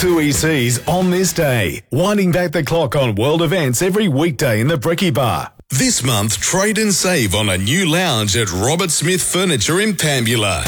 two ECs on this day, winding back the clock on world events every weekday in the Brekkie Bar. This month, trade and save on a new lounge at Robert Smith Furniture in Pambula.